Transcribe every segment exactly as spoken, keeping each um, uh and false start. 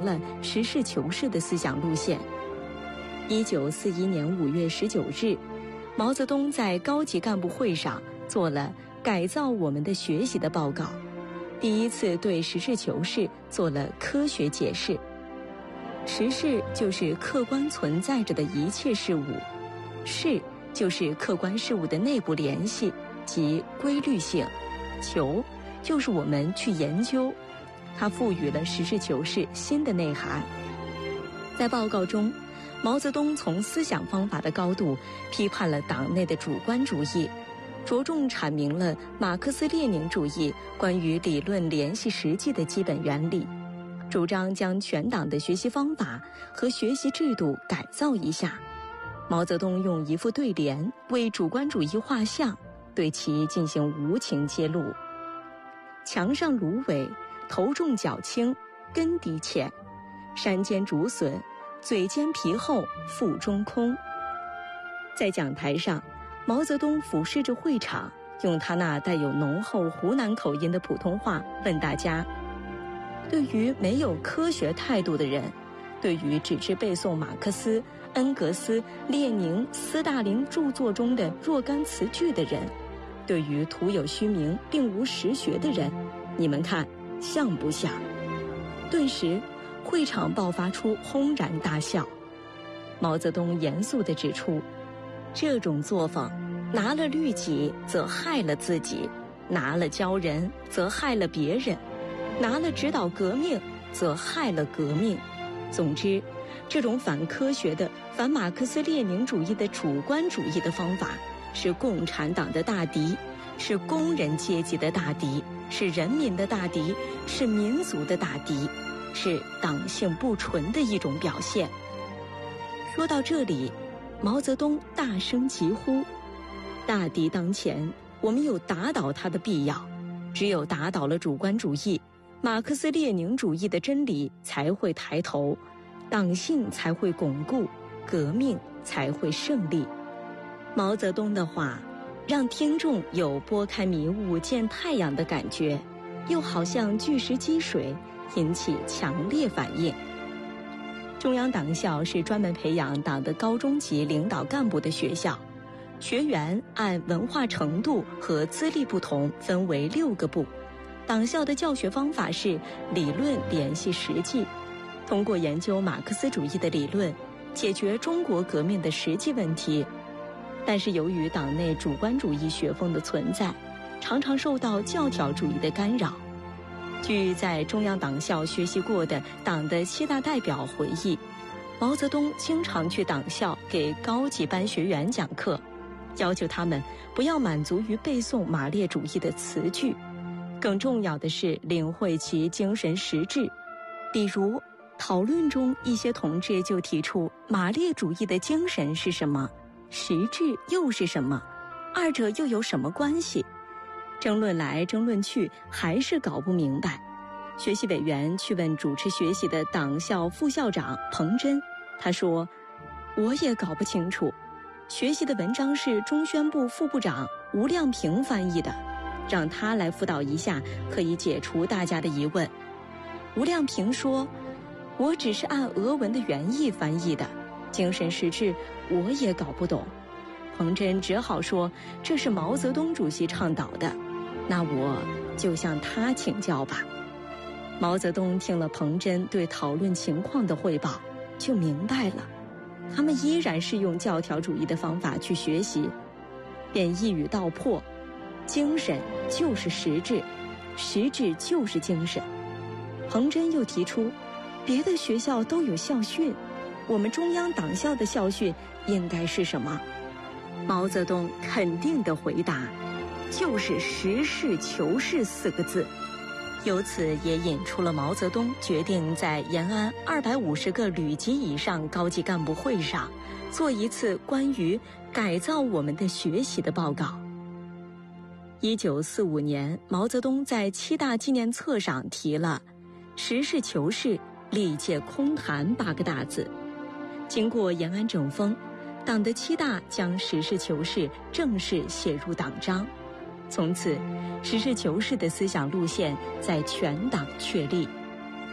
了实事求是的思想路线。一九四一年五月十九日，毛泽东在高级干部会上做了改造我们的学习的报告，第一次对实事求是做了科学解释。实事就是客观存在着的一切事物，事就是客观事物的内部联系及规律性，求就是我们去研究，它赋予了实事求是新的内涵。在报告中，毛泽东从思想方法的高度批判了党内的主观主义，着重阐明了马克思列宁主义关于理论联系实际的基本原理，主张将全党的学习方法和学习制度改造一下。毛泽东用一副对联为主观主义画像，对其进行无情揭露：墙上芦苇，头重脚轻，根底浅；山间竹笋，嘴尖皮厚，腹中空。在讲台上，毛泽东俯视着会场，用他那带有浓厚湖南口音的普通话问大家：对于没有科学态度的人，对于只知背诵马克思、恩格斯、列宁、斯大林著作中的若干词句的人，对于徒有虚名并无实学的人，你们看像不像？顿时会场爆发出轰然大笑。毛泽东严肃地指出，这种作风拿了律己则害了自己，拿了教人则害了别人，拿了指导革命则害了革命。总之，这种反科学的、反马克思列宁主义的主观主义的方法，是共产党的大敌，是工人阶级的大敌，是人民的大敌，是民族的大敌，是党性不纯的一种表现。说到这里，毛泽东大声疾呼：大敌当前，我们有打倒他的必要，只有打倒了主观主义，马克思列宁主义的真理才会抬头，党性才会巩固，革命才会胜利。毛泽东的话让听众有拨开迷雾见太阳的感觉，又好像巨石击水，引起强烈反应。中央党校是专门培养党的高中级领导干部的学校，学员按文化程度和资历不同分为六个部。党校的教学方法是理论联系实际，通过研究马克思主义的理论，解决中国革命的实际问题。但是由于党内主观主义学风的存在，常常受到教条主义的干扰。据在中央党校学习过的党的七大代表回忆，毛泽东经常去党校给高级班学员讲课，要求他们不要满足于背诵马列主义的词句，更重要的是领会其精神实质。比如讨论中，一些同志就提出马列主义的精神是什么，实质又是什么，二者又有什么关系？争论来争论去，还是搞不明白。学习委员去问主持学习的党校副校长彭真，他说：我也搞不清楚，学习的文章是中宣部副部长吴亮平翻译的，让他来辅导一下，可以解除大家的疑问。吴亮平说：我只是按俄文的原意翻译的，精神实质我也搞不懂。彭真只好说这是毛泽东主席倡导的，那我就向他请教吧。毛泽东听了彭真对讨论情况的汇报，就明白了，他们依然是用教条主义的方法去学习，便一语道破：精神就是实质，实质就是精神。彭真又提出，别的学校都有校训，我们中央党校的校训应该是什么？毛泽东肯定地回答，就是实事求是四个字。由此也引出了毛泽东决定在延安二百五十个旅级以上高级干部会上做一次关于改造我们的学习的报告。一九四五年，毛泽东在七大纪念册上提了实事求是，历届空谈八个大字。经过延安整风，党的七大将实事求是正式写入党章，从此实事求是的思想路线在全党确立。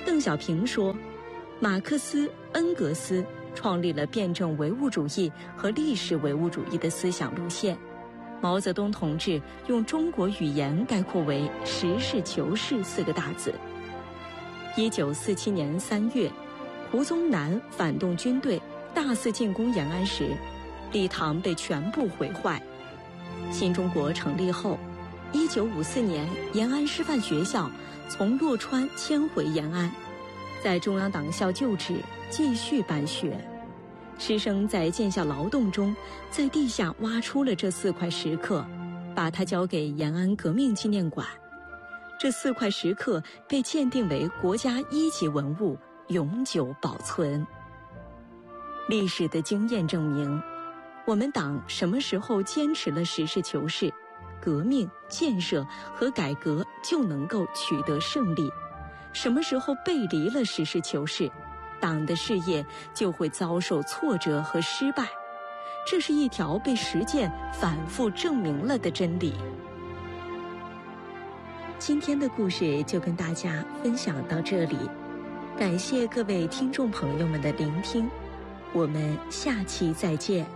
邓小平说，马克思、恩格斯创立了辩证唯物主义和历史唯物主义的思想路线，毛泽东同志用中国语言概括为实事求是四个大字。一九四七年三月，胡宗南反动军队大肆进攻延安时，礼堂被全部毁坏。新中国成立后，一九五四年延安师范学校从洛川迁回延安，在中央党校就职，继续办学。师生在建校劳动中，在地下挖出了这四块石刻，把它交给延安革命纪念馆。这四块石刻被鉴定为国家一级文物，永久保存。历史的经验证明，我们党什么时候坚持了实事求是，革命、建设和改革就能够取得胜利；什么时候背离了实事求是，党的事业就会遭受挫折和失败。这是一条被实践反复证明了的真理。今天的故事就跟大家分享到这里，感谢各位听众朋友们的聆听，我们下期再见。